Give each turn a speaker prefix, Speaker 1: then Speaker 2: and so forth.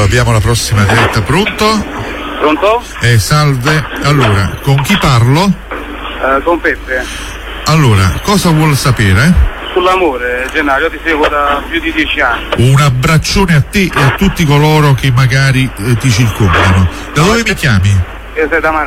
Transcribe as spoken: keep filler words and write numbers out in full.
Speaker 1: abbiamo la prossima diretta. Pronto?
Speaker 2: Pronto?
Speaker 1: Eh, salve. Allora, con chi parlo?
Speaker 2: Uh, con Peppe.
Speaker 1: Allora, cosa vuol sapere?
Speaker 2: Sull'amore, Gennaro, io ti seguo da più di dieci anni.
Speaker 1: Un abbraccione a te e a tutti coloro che magari eh, ti circondano. Da dove mi chiami?
Speaker 2: Io sei da Mar-